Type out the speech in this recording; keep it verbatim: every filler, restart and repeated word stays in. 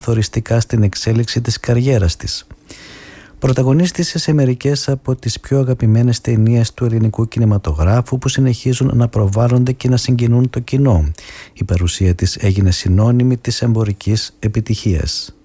καθοριστικά στην εξέλιξη της καριέρας της. Πρωταγωνίστησε σε μερικές από τις πιο αγαπημένες ταινίες του ελληνικού κινηματογράφου που συνεχίζουν να προβάλλονται και να συγκινούν το κοινό. Η παρουσία της έγινε συνώνυμη της εμπορικής επιτυχίας.